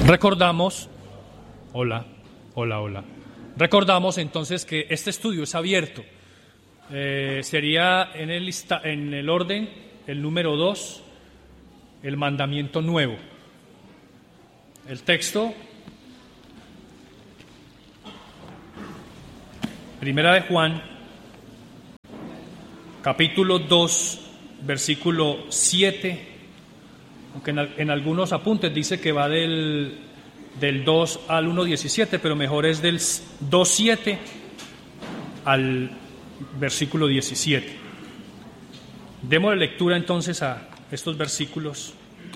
Recordamos, Recordamos entonces que este estudio es abierto. Sería en el orden, el número 2, el mandamiento nuevo. El texto, Primera de Juan, capítulo 2, versículo 7, aunque en algunos apuntes dice que va del 2 al 1.17, pero mejor es del 2.7 al versículo 17. Démosle lectura entonces a estos versículos.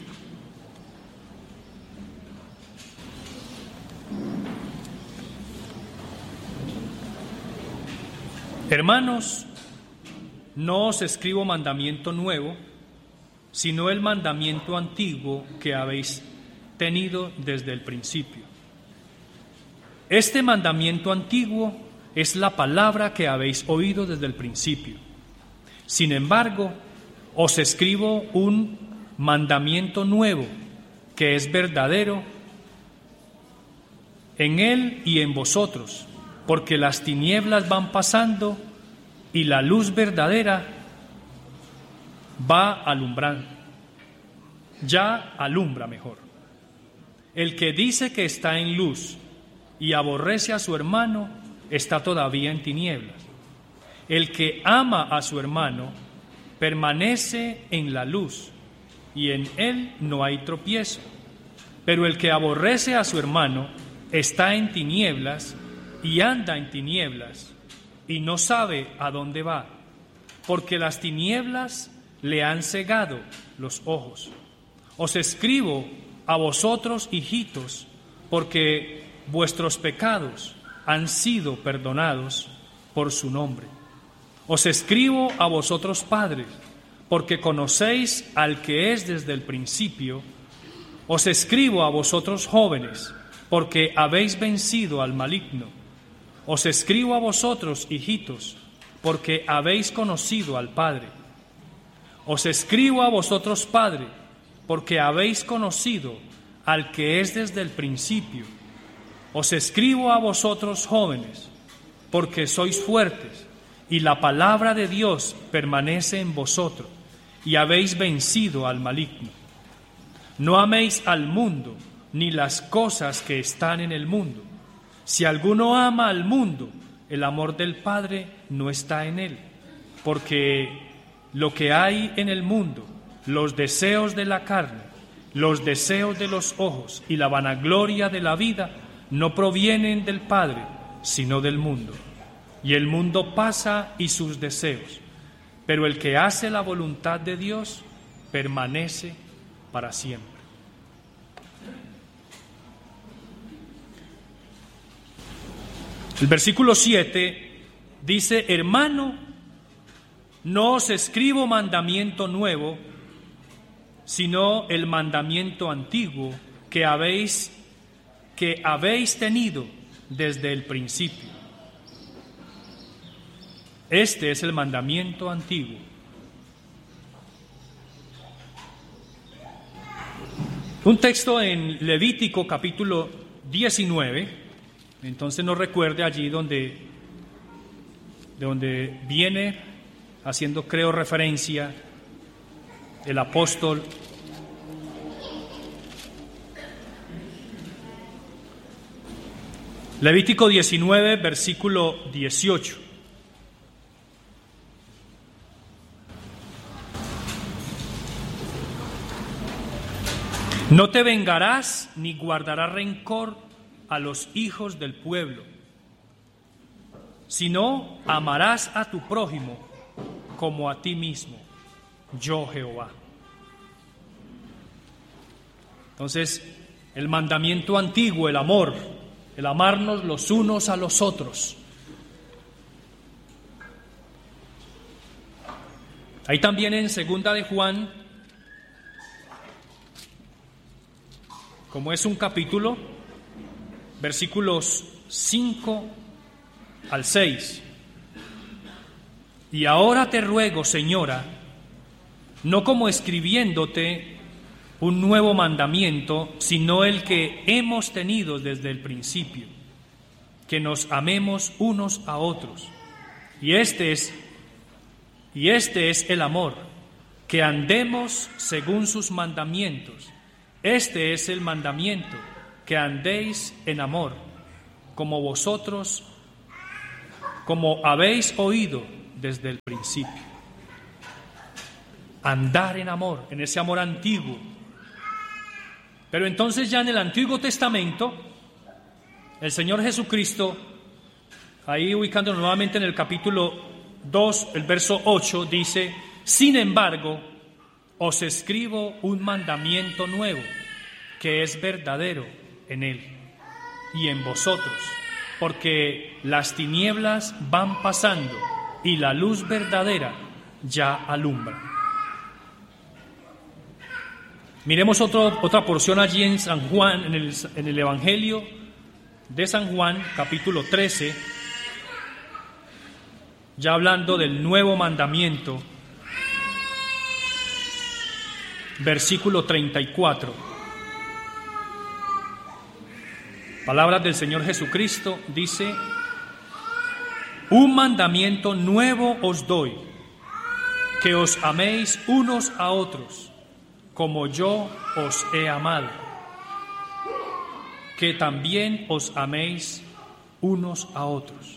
Hermanos, no os escribo mandamiento nuevo, sino el mandamiento antiguo que habéis tenido desde el principio. Este mandamiento antiguo es la palabra que habéis oído desde el principio. Sin embargo, os escribo un mandamiento nuevo, que es verdadero en él y en vosotros, porque las tinieblas van pasando y la luz verdadera va alumbrando. Ya alumbra mejor. El que dice que está en luz y aborrece a su hermano está todavía en tinieblas. El que ama a su hermano permanece en la luz y en él no hay tropiezo. Pero el que aborrece a su hermano está en tinieblas y anda en tinieblas y no sabe a dónde va, porque las tinieblas le han cegado los ojos. Os escribo a vosotros, hijitos, porque vuestros pecados han sido perdonados por su nombre. Os escribo a vosotros, padres, porque conocéis al que es desde el principio. Os escribo a vosotros, jóvenes, porque habéis vencido al maligno. Os escribo a vosotros, hijitos, porque habéis conocido al Padre. Os escribo a vosotros, padres, porque habéis conocido al que es desde el principio. Os escribo a vosotros, jóvenes, porque sois fuertes, y la palabra de Dios permanece en vosotros, y habéis vencido al maligno. No améis al mundo, ni las cosas que están en el mundo. Si alguno ama al mundo, el amor del Padre no está en él, porque lo que hay en el mundo, los deseos de la carne, los deseos de los ojos y la vanagloria de la vida, no provienen del Padre, sino del mundo. Y el mundo pasa y sus deseos, pero el que hace la voluntad de Dios permanece para siempre. El versículo 7 dice: hermano, no os escribo mandamiento nuevo, sino el mandamiento antiguo que habéis tenido desde el principio. Este es el mandamiento antiguo. Un texto en Levítico capítulo 19, entonces nos recuerde allí donde viene haciendo, creo, referencia el apóstol Levítico 19, versículo 18. No te vengarás ni guardarás rencor a los hijos del pueblo, sino amarás a tu prójimo como a ti mismo, yo Jehová. Entonces, el mandamiento antiguo, el amor, el amarnos los unos a los otros. Ahí también en Segunda de Juan, como es un capítulo, versículos 5 al 6. Y ahora te ruego, Señora, no como escribiéndote un nuevo mandamiento, sino el que hemos tenido desde el principio, que nos amemos unos a otros. Y este es el amor, que andemos según sus mandamientos. Este es el mandamiento, que andéis en amor, como habéis oído desde el principio. Andar en amor, en ese amor antiguo. Pero entonces ya en el Antiguo Testamento, el Señor Jesucristo, ahí ubicándonos nuevamente en el capítulo 2, el verso 8, dice: sin embargo, os escribo un mandamiento nuevo, que es verdadero en Él y en vosotros, porque las tinieblas van pasando y la luz verdadera ya alumbra. Miremos otra porción allí en San Juan, en el Evangelio de San Juan, capítulo 13, ya hablando del nuevo mandamiento, versículo 34. Palabras del Señor Jesucristo, dice: un mandamiento nuevo os doy, que os améis unos a otros, como yo os he amado, que también os améis unos a otros.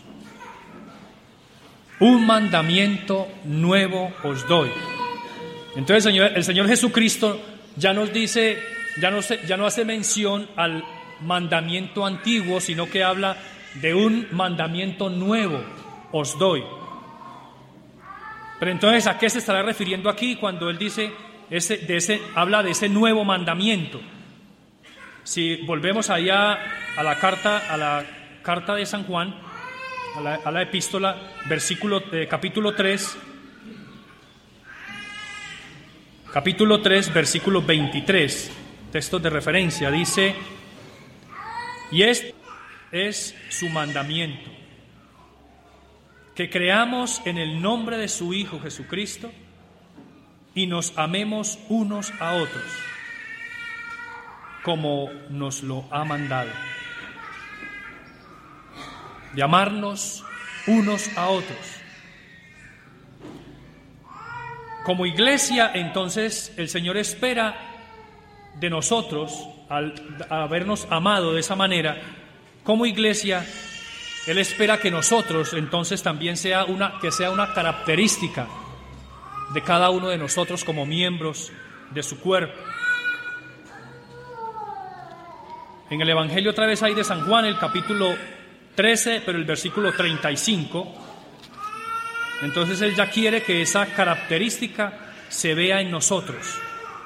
Un mandamiento nuevo os doy. Entonces el Señor Jesucristo ya nos dice, ya no hace mención al mandamiento antiguo, sino que habla de un mandamiento nuevo os doy. Pero entonces, ¿a qué se estará refiriendo aquí cuando Él dice habla de ese nuevo mandamiento? Si volvemos allá a la carta de San Juan, a la epístola, capítulo 3, versículo 23, textos de referencia, dice: y este es su mandamiento, que creamos en el nombre de su Hijo Jesucristo y nos amemos unos a otros, como nos lo ha mandado. De amarnos unos a otros. Como iglesia, entonces, el Señor espera de nosotros, al habernos amado de esa manera, como iglesia, Él espera que nosotros, entonces, también sea una característica de cada uno de nosotros como miembros de su cuerpo. En el Evangelio otra vez hay de San Juan, el capítulo 13, pero el versículo 35. Entonces Él ya quiere que esa característica se vea en nosotros.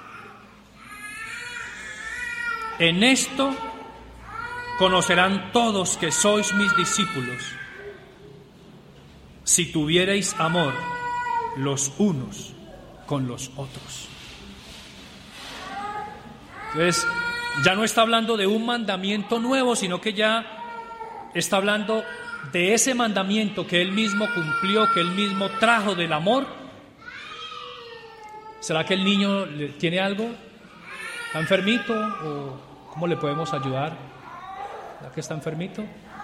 En esto conocerán todos que sois mis discípulos, si tuviereis amor los unos con los otros. Entonces, ya no está hablando de un mandamiento nuevo, sino que ya está hablando de ese mandamiento que Él mismo cumplió, que Él mismo trajo, del amor. ¿Será que el niño tiene algo? ¿Está enfermito? ¿O cómo le podemos ayudar? ¿Será que está enfermito?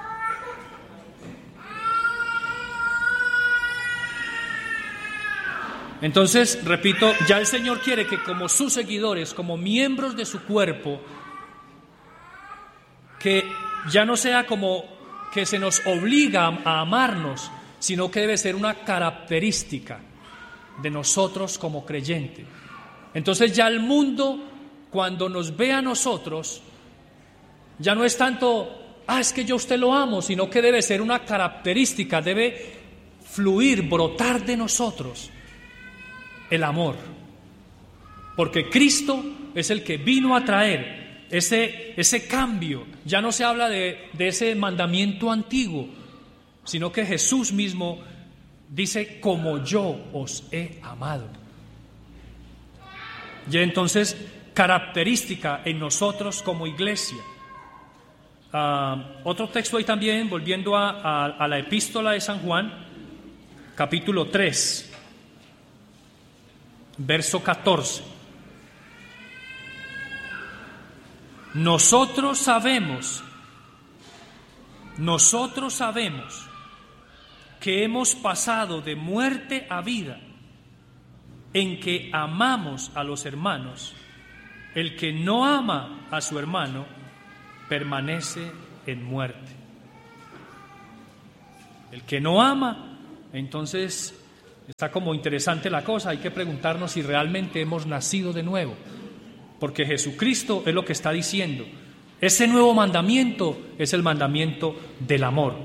Entonces, repito, ya el Señor quiere que como sus seguidores, como miembros de su cuerpo, que ya no sea como que se nos obliga a amarnos, sino que debe ser una característica de nosotros como creyentes. Entonces ya el mundo, cuando nos ve a nosotros, ya no es tanto, es que yo a usted lo amo, sino que debe ser una característica, debe fluir, brotar de nosotros el amor, porque Cristo es el que vino a traer ese cambio. Ya no se habla de ese mandamiento antiguo, sino que Jesús mismo dice: como yo os he amado. Y entonces, característica en nosotros como iglesia. Otro texto ahí también, volviendo a la epístola de San Juan, capítulo 3, verso 14. nosotros sabemos que hemos pasado de muerte a vida en que amamos a los hermanos. El que no ama a su hermano permanece en muerte. El que no ama, entonces está como interesante la cosa. Hay que preguntarnos si realmente hemos nacido de nuevo, porque Jesucristo es lo que está diciendo. Ese nuevo mandamiento es el mandamiento del amor.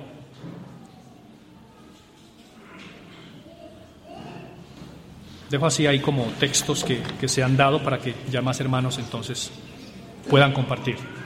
Dejo así ahí como textos que se han dado para que ya más hermanos entonces puedan compartir.